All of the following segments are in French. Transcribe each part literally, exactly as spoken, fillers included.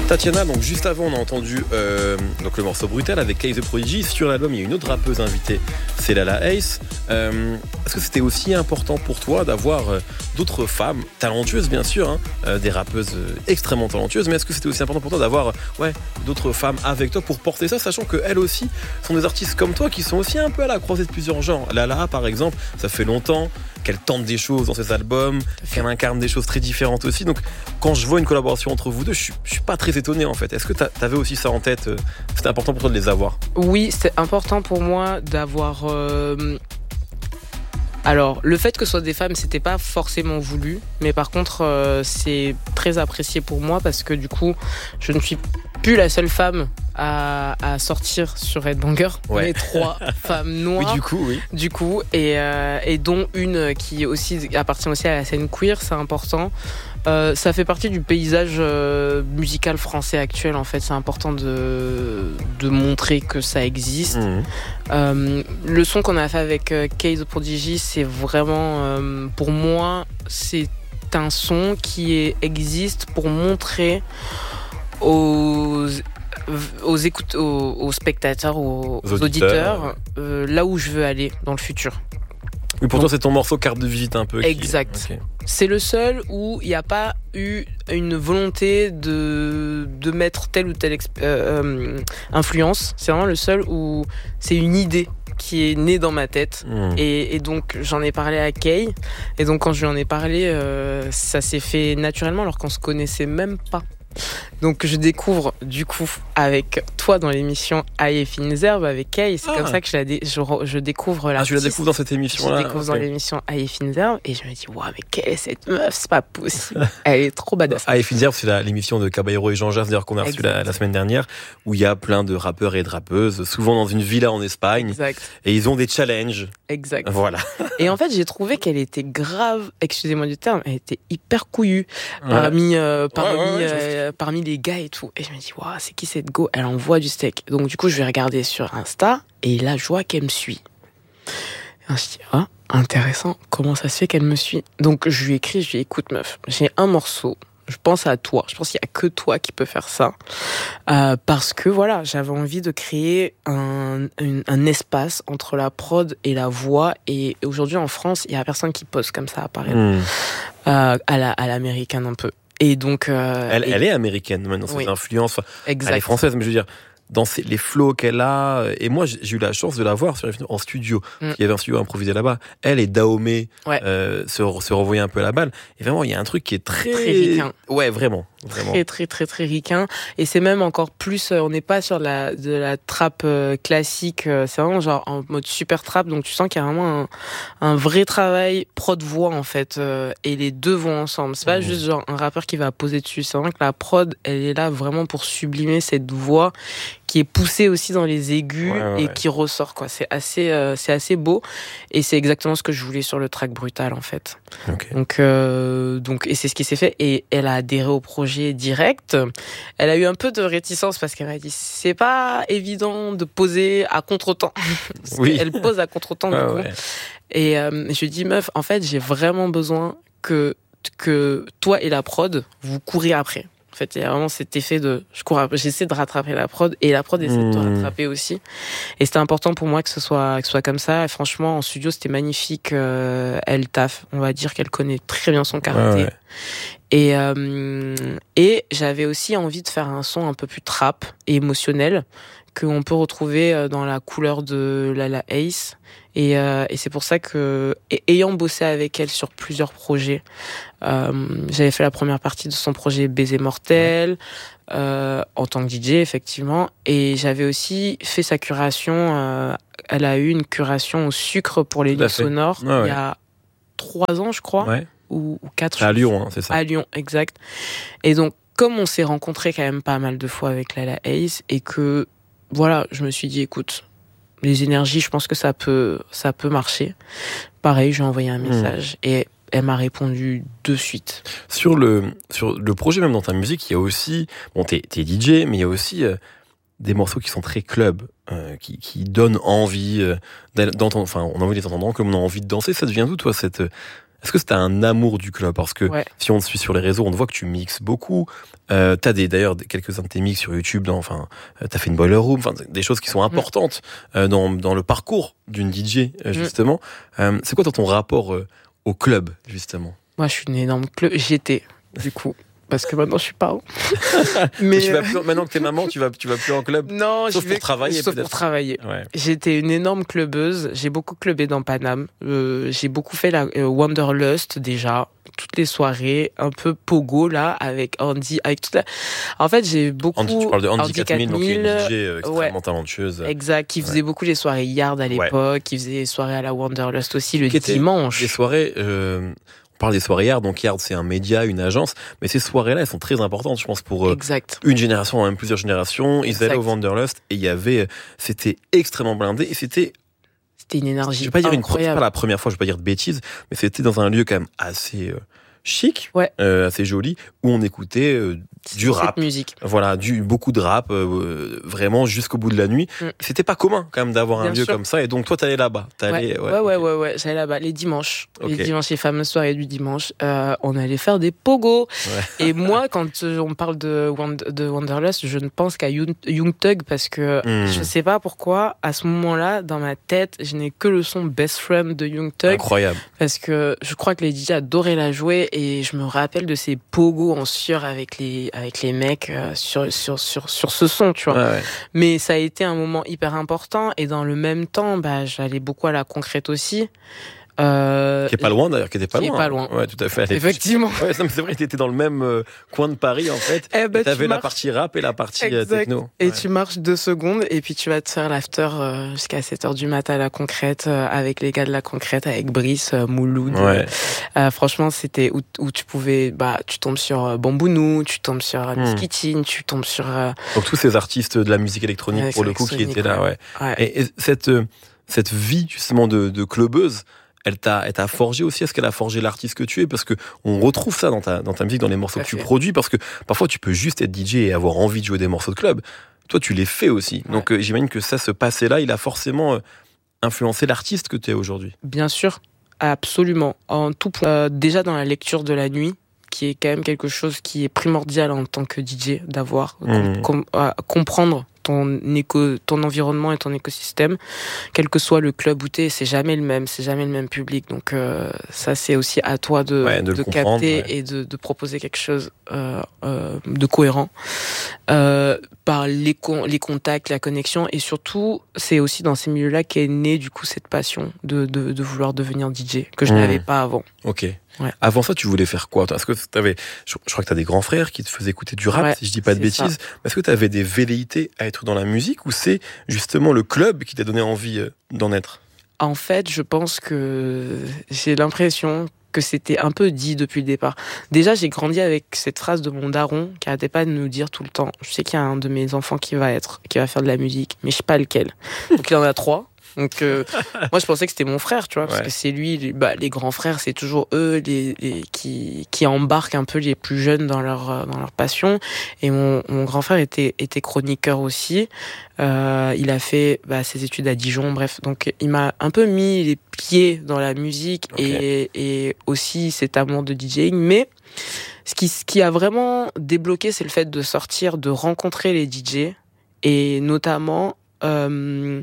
Tatiana, donc juste avant on a entendu euh, donc le morceau Brutal avec Kay The Prodigy. Sur l'album il y a une autre rappeuse invitée, c'est Lala Ace. Euh, est-ce que c'était aussi important pour toi d'avoir euh, d'autres femmes talentueuses bien sûr, hein, euh, des rappeuses euh, extrêmement talentueuses, mais est-ce que c'était aussi important pour toi d'avoir euh, ouais, d'autres femmes avec toi pour porter ça, sachant qu'elles aussi sont des artistes comme toi qui sont aussi un peu à la croisée de plusieurs genres. Lala par exemple, ça fait longtemps qu'elle tente des choses dans ses albums, qu'elle incarne des choses très différentes aussi. Donc quand je vois une collaboration entre vous deux, je suis, je suis pas très étonné en fait. Est-ce que tu avais aussi ça en tête? C'était important pour toi de les avoir? Oui, c'est important pour moi d'avoir... Euh... Alors, le fait que ce soit des femmes, c'était pas forcément voulu, mais par contre, euh, c'est très apprécié pour moi parce que du coup, je ne suis plus la seule femme à, à sortir sur Headbanger. Ouais. On est trois femmes noires. Oui, du coup, oui. Du coup, et, euh, et dont une qui aussi appartient aussi à la scène queer, c'est important. Euh, ça fait partie du paysage euh, musical français actuel en fait. C'est important de, de montrer que ça existe. Mmh. Euh, le son qu'on a fait avec euh, Kay The Prodigy, c'est vraiment euh, pour moi c'est un son qui est, existe pour montrer aux aux, écoute, aux, aux spectateurs, aux, aux auditeurs, auditeurs euh, là où je veux aller dans le futur. Oui, pour toi, c'est ton morceau carte de visite un peu. Exact. Qui... Okay. C'est le seul où il n'y a pas eu une volonté de, de mettre telle ou telle exp... euh, influence. C'est vraiment le seul où c'est une idée qui est née dans ma tête. Mmh. Et, et donc, j'en ai parlé à Kay. Et donc, quand je lui en ai parlé, euh, ça s'est fait naturellement alors qu'on ne se connaissait même pas. Donc je découvre du coup avec toi dans l'émission Aïe et Fines Herbes avec Kay, c'est ah. comme ça que je, la dé- je, je découvre la. Ah, tu la découvres dans cette émission là. Je découvre okay. dans l'émission Aïe et Fines Herbes et je me dis waouh, mais quelle est cette meuf, c'est pas possible. Elle est trop badass. Aïe et Fines Herbes, c'est la, l'émission de Caballero et Jean Jas d'ailleurs qu'on a reçu la, la semaine dernière, où il y a plein de rappeurs et de rappeuses, souvent dans une villa en Espagne. Exact. Et ils ont des challenges. Exact. Voilà. Et en fait, j'ai trouvé qu'elle était grave, excusez-moi du terme, elle était hyper couillue ouais. parmi euh, parmi ouais, ouais, euh, parmi les gars et tout. Et je me dis waouh, c'est qui cette go? Elle envoie du steak. Donc du coup, je vais regarder sur Insta et là, je vois qu'elle me suit. Et je me dis ah, intéressant. Comment ça se fait qu'elle me suit? Donc je lui écris, je lui dis écoute meuf, j'ai un morceau. Je pense à toi. Je pense qu'il y a que toi qui peux faire ça. Euh, parce que voilà, j'avais envie de créer un, un, un espace entre la prod et la voix. Et aujourd'hui, en France, il y a personne qui pose comme ça, apparaît. Mmh. Euh, à la, à l'américaine un peu. Et donc, euh, elle, et... elle est américaine maintenant. Ses oui. influences. Exact. Elle est française, mais je veux dire. Dans ses, les flows qu'elle a, et moi j'ai eu la chance de la voir sur, en studio. Mm. Il y avait un studio improvisé là-bas. Elle et Dahomey ouais. euh, se, se renvoyaient un peu à la balle. Et vraiment, il y a un truc qui est très, très ricain. Ouais, vraiment, vraiment. Très très très très ricain. Et c'est même encore plus. On n'est pas sur la de la trap euh, classique. C'est vraiment genre en mode super trap. Donc tu sens qu'il y a vraiment un, un vrai travail prod voix en fait. Euh, et les deux vont ensemble. C'est pas mmh. juste genre un rappeur qui va poser dessus. C'est vraiment que la prod, elle est là vraiment pour sublimer cette voix qui est poussée aussi dans les aigus ouais, ouais, et ouais. qui ressort quoi. C'est assez euh, c'est assez beau et c'est exactement ce que je voulais sur le track Brutal en fait. Okay. Donc euh, donc et c'est ce qui s'est fait et elle a adhéré au projet direct. Elle a eu un peu de réticence parce qu'elle m'a dit c'est pas évident de poser à contretemps. Oui. Elle pose à contretemps du ah, coup. Ouais. Et euh, je lui dis meuf, en fait, j'ai vraiment besoin que que toi et la prod vous couriez après. En fait, il y a vraiment cet effet de je cours après, j'essaie de rattraper la prod et la prod essaie mmh. de te rattraper aussi. Et c'était important pour moi que ce soit que ce soit comme ça. Et franchement, en studio, c'était magnifique. Euh, elle taffe. On va dire qu'elle connaît très bien son karaté. Ouais, ouais. Et euh, et j'avais aussi envie de faire un son un peu plus trap et émotionnel qu'on peut retrouver dans la couleur de Lala Ace. Et, euh, et c'est pour ça que, et, ayant bossé avec elle sur plusieurs projets, euh, j'avais fait la première partie de son projet Baiser Mortel, euh, en tant que D J, effectivement. Et j'avais aussi fait sa curation, euh, elle a eu une curation au sucre pour les lieux sonores ouais, ouais. il y a trois ans, je crois. Ouais. Ou, ou quatre. À Lyon, hein, c'est ça. À Lyon, exact. Et donc, comme on s'est rencontrés quand même pas mal de fois avec Lala Ace, et que, voilà, je me suis dit, écoute, les énergies, je pense que ça peut, ça peut marcher. Pareil, j'ai envoyé un message mmh. et elle m'a répondu de suite. Sur le, sur le projet, même dans ta musique, il y a aussi, bon, t'es, t'es D J, mais il y a aussi euh, des morceaux qui sont très club, euh, qui, qui donnent envie euh, d'entendre, enfin, on a envie de les entendre comme on a envie de danser. Ça devient d'où, toi, cette, est-ce que c'était un amour du club? Parce que ouais. si on te suit sur les réseaux, on te voit que tu mixes beaucoup. Euh, t'as des, d'ailleurs quelques-uns de tes mix sur YouTube. Dans, enfin, t'as fait une boiler room, enfin, des choses qui sont importantes mmh. euh, dans, dans le parcours d'une D J euh, justement. Mmh. Euh, c'est quoi dans ton rapport euh, au club justement? Moi, je suis une énorme club. J'étais du coup. Parce que maintenant je suis parent. Mais tu vas plus, maintenant que t'es maman, tu vas tu vas plus en club. Non, sauf je vais pour travailler. Sauf peut-être. pour travailler. Ouais. J'étais une énorme clubeuse. J'ai beaucoup clubé dans Paname. Euh, j'ai beaucoup fait la euh, Wanderlust déjà, toutes les soirées, un peu pogo là avec Andy, avec toute la. En fait, j'ai beaucoup. Andy, tu parles de Andy, Andy quatre mille, donc une D J euh, extrêmement ouais. talentueuse. Exact, qui faisait ouais. beaucoup les soirées Yard à l'époque, ouais. qui faisait les soirées à la Wanderlust aussi le qui dimanche. Des soirées. Euh... On parle des soirées Yard, donc Yard c'est un média, une agence, mais ces soirées-là elles sont très importantes, je pense, pour euh, une génération, même plusieurs générations. Ils exact. allaient au Wanderlust et il y avait, c'était extrêmement blindé et c'était. C'était une énergie. Je vais pas dire incroyable. Une, c'est pas la première fois, je vais pas dire de bêtises, mais c'était dans un lieu quand même assez euh, chic, ouais. euh, assez joli, où on écoutait euh, du rap, musique. Voilà, du beaucoup de rap, euh, vraiment jusqu'au bout de la nuit. Mm. C'était pas commun quand même d'avoir Bien un lieu sûr. Comme ça, et donc toi t'allais là-bas. T'allais, ouais, ouais, ouais, okay. ouais, ouais, ouais, j'allais là-bas les dimanches, okay. les dimanches, les fameuses soirées du dimanche. Euh, on allait faire des pogos. Ouais. Et moi, quand on parle de, de Wanderlust, je ne pense qu'à Young, Young Thug parce que mm. je sais pas pourquoi, à ce moment-là, dans ma tête, je n'ai que le son Best Friend de Young Thug. Incroyable. Parce que je crois que les D J adoraient la jouer et je me rappelle de ces pogos en sueur avec les avec les mecs. Sur, sur, sur, sur ce son, tu vois. Ouais, ouais. Mais ça a été un moment hyper important et dans le même temps, bah, j'allais beaucoup à la concrète aussi. Euh, qui est pas loin d'ailleurs, qui était pas qui loin. Est pas loin. Ouais, tout à fait. Effectivement. Ouais, non, mais c'est vrai, t'étais dans le même euh, coin de Paris en fait. Eh ben, t'avais la partie rap et la partie exact. techno. Et ouais. tu marches deux secondes et puis tu vas te faire l'after euh, jusqu'à sept heures du matin à la concrète euh, avec les gars de la concrète, avec Brice, euh, Mouloud. Ouais. Euh, franchement, c'était où, où tu pouvais, bah, tu tombes sur euh, Bambounou, tu tombes sur euh, Miss Kittin, tu tombes sur. Euh, Donc tous ces artistes de la musique électronique musique pour le coup qui étaient là, ouais. ouais. Et, et cette euh, cette vie justement de, de clubeuse. Elle t'a, elle t'a forgé aussi. Est-ce qu'elle a forgé l'artiste que tu es? Parce que on retrouve ça dans ta, dans ta musique, dans les morceaux que tu produis. Parce que parfois, tu peux juste être D J et avoir envie de jouer des morceaux de club. Toi, tu les fais aussi. Ouais. Donc, euh, j'imagine que ça, ce passé-là, il a forcément euh, influencé l'artiste que tu es aujourd'hui. Bien sûr, absolument. En tout point. Euh, déjà dans la lecture de la nuit, qui est quand même quelque chose qui est primordial en tant que D J, d'avoir, mmh. com- com- comprendre ton éco, ton environnement et ton écosystème, quel que soit le club où t'es, c'est jamais le même, c'est jamais le même public. Donc euh, ça, c'est aussi à toi de, ouais, de, de ouais. capter et de, de proposer quelque chose euh, euh, de cohérent euh, par les, con- les contacts, la connexion, et surtout, c'est aussi dans ces milieux-là qu'est née du coup cette passion de, de, de vouloir devenir D J que je mmh. n'avais pas avant. Ok. Ouais. Avant ça, tu voulais faire quoi? Est-ce que t'avais, je, je crois que t'as des grands frères qui te faisaient écouter du rap, ouais, si je dis pas de bêtises. Ça. Est-ce que t'avais des velléités à être dans la musique ou c'est justement le club qui t'a donné envie d'en être? En fait, je pense que j'ai l'impression que c'était un peu dit depuis le départ. Déjà, j'ai grandi avec cette phrase de mon daron qui arrêtait pas de nous dire tout le temps. Je sais qu'il y a un de mes enfants qui va être, qui va faire de la musique, mais je sais pas lequel. Donc il y en a trois. Donc euh, moi je pensais que c'était mon frère, tu vois, parce ouais. que c'est lui, les, bah, les grands frères, c'est toujours eux les, les qui qui embarquent un peu les plus jeunes dans leur dans leur passion. Et mon mon grand frère était était chroniqueur aussi. Euh, il a fait bah, ses études à Dijon, bref. Donc il m'a un peu mis les pieds dans la musique okay. et et aussi cet amour de DJing. Mais ce qui ce qui a vraiment débloqué, c'est le fait de sortir, de rencontrer les D J et notamment euh,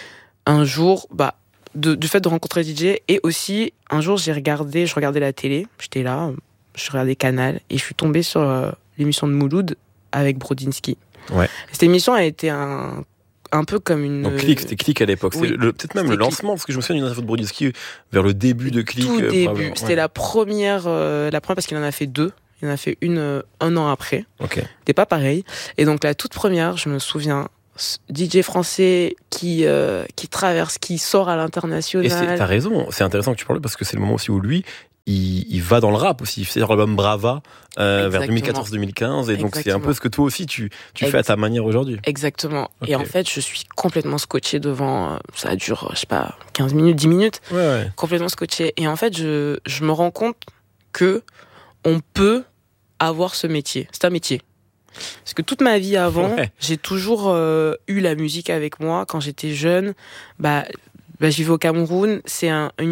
un jour, bah, de, du fait de rencontrer D J, et aussi, un jour, j'ai regardé, je regardais la télé, j'étais là, je regardais Canal, et je suis tombée sur euh, l'émission de Mouloud avec Brodinski. Ouais. Cette émission a été un, un peu comme une... Donc Click, c'était Click à l'époque. Oui, c'était le, peut-être même le lancement, Click. Parce que je me souviens d'une interview de Brodinski vers le début de Click. Tout euh, début, c'était ouais. la première, euh, la première parce qu'il en a fait deux. Il en a fait une euh, un an après. Ok. C'était pas pareil. Et donc la toute première, je me souviens... D J français qui euh, qui traverse, qui sort à l'international. Et c'est, t'as raison, c'est intéressant que tu parles parce que c'est le moment aussi où lui, il, il va dans le rap aussi. Il fait l'album Brava euh, vers deux mille quatorze deux mille quinze et donc Exactement. C'est un peu ce que toi aussi tu tu Ex- fais à ta manière aujourd'hui. Exactement. Okay. Et en fait, je suis complètement scotché devant. Ça dure, je sais pas, quinze minutes, dix minutes. Ouais, ouais. Complètement scotché. Et en fait, je je me rends compte que on peut avoir ce métier. C'est un métier. Parce que toute ma vie avant, ouais. j'ai toujours euh, eu la musique avec moi. Quand j'étais jeune, bah, bah j'y vais au Cameroun. C'est un, une,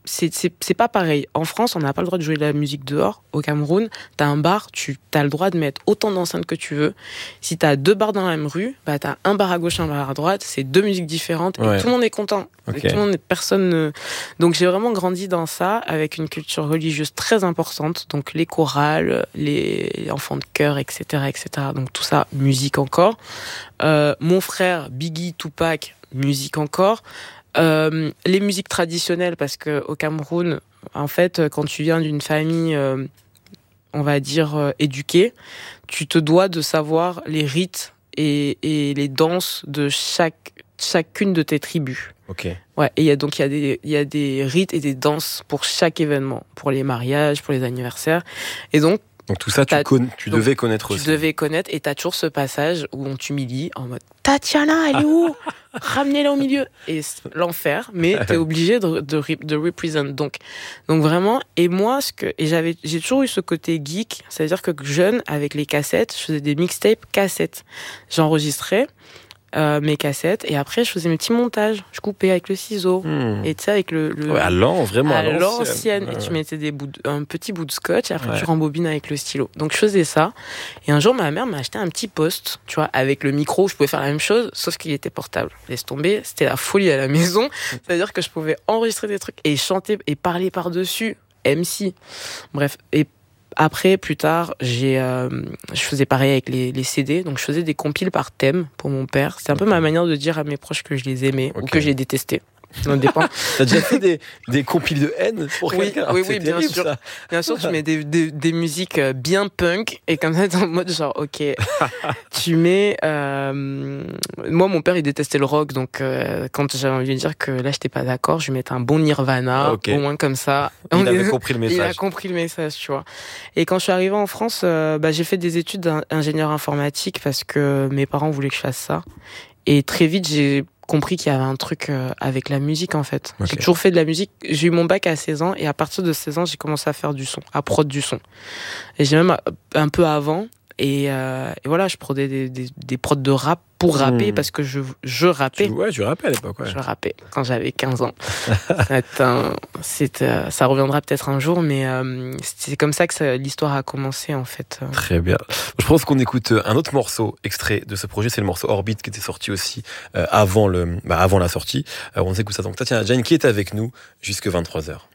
c'est, c'est, c'est pas pareil. En France, on n'a pas le droit de jouer de la musique dehors. Au Cameroun, t'as un bar, tu as le droit de mettre autant d'enceintes que tu veux. Si t'as deux bars dans la même rue, bah t'as un bar à gauche, un bar à droite. C'est deux musiques différentes Ouais. et tout le monde est content. Okay. Et tout le monde, personne. Ne... Donc j'ai vraiment grandi dans ça, avec une culture religieuse très importante. Donc les chorales, les enfants de chœur, et cetera, et cetera. Donc tout ça, musique encore. Euh, mon frère, Biggie, Tupac, musique encore. Euh, les musiques traditionnelles, parce que au Cameroun, en fait, quand tu viens d'une famille, euh, on va dire euh, éduquée, tu te dois de savoir les rites et, et les danses de chaque chacune de tes tribus. Ok. Ouais. Et y a donc il y a des il y a des rites et des danses pour chaque événement, pour les mariages, pour les anniversaires, et donc. Donc tout ça, tu, con... tu donc, devais connaître tu aussi. Tu devais connaître, et t'as toujours ce passage où on t'humilie en mode « Tatiana, elle est où ? Ramenez-la au milieu !» Et l'enfer, mais t'es obligé de, de, de represent. Donc, donc vraiment, et moi, ce que, et j'avais, j'ai toujours eu ce côté geek, c'est-à-dire que jeune, avec les cassettes, je faisais des mixtapes cassettes. J'enregistrais Euh, mes cassettes, et après je faisais mes petits montages, je coupais avec le ciseau, mmh. et tu sais avec le, le ouais, à l'an, vraiment à, à l'ancienne, l'ancienne. Ouais, et tu ouais. mettais des bouts de, un petit bout de scotch, et après ouais. tu rembobines avec le stylo. Donc je faisais ça, et un jour ma mère m'a acheté un petit poste, tu vois, avec le micro, je pouvais faire la même chose, sauf qu'il était portable. Laisse tomber, c'était la folie à la maison, c'est-à-dire que je pouvais enregistrer des trucs et chanter et parler par-dessus, M C. Bref, et après, plus tard, j'ai, euh, je faisais pareil avec les, les C D. Donc, je faisais des compiles par thème pour mon père. C'est un okay. peu ma manière de dire à mes proches que je les aimais okay. ou que je les détestais. Ça dépend. T'as déjà fait des, des compiles de haine pour oui, quelqu'un? Oui, ah, oui, bien terrible, sûr. Ça. Bien sûr, tu mets des, des, des musiques bien punk, et comme ça, t'es en mode genre, ok, tu mets. Euh... Moi, mon père, il détestait le rock, donc euh, quand j'avais envie de dire que là, j'étais pas d'accord, je mettais un bon Nirvana, okay. au moins comme ça. Il On avait est... compris le message. Il a compris le message, tu vois. Et quand je suis arrivée en France, euh, bah, j'ai fait des études d'ingénieur informatique parce que mes parents voulaient que je fasse ça. Et très vite, j'ai compris qu'il y avait un truc euh, avec la musique, en fait. Okay. J'ai toujours fait de la musique. J'ai eu mon bac à seize ans, et à partir de seize ans, j'ai commencé à faire du son, à prod du son. Et j'ai même un peu avant, et, euh, et voilà, je prodais des, des, des prods de rap pour rapper, mmh. parce que je, je rappais. Tu, ouais, tu rappais à l'époque, ouais. Je rappais quand j'avais quinze ans. c'est un, c'est, euh, ça reviendra peut-être un jour, mais euh, c'est comme ça que ça, l'histoire a commencé, en fait. Très bien. Je pense qu'on écoute un autre morceau extrait de ce projet, c'est le morceau Orbit, qui était sorti aussi euh, avant, le, bah, avant la sortie. Euh, on écoute ça. Donc, Tatiana Diagne qui est avec nous jusqu'à vingt-trois heures.